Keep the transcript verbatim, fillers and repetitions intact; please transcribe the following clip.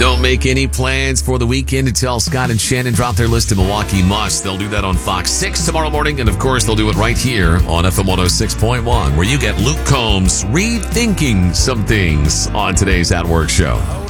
Don't make any plans for the weekend until Scott and Shannon drop their list of Milwaukee musts. They'll do that on Fox six tomorrow morning. And, of course, they'll do it right here on F M one oh six point one, where you get Luke Combs rethinking some things on today's At Work show.